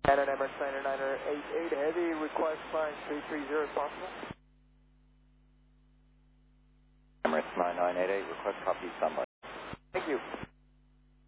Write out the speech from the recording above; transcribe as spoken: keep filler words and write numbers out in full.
And an Emirates niner niner eight eight Heavy, request line three three zero if possible. Emirates nine nine eight eight, request copy standby. Thank you.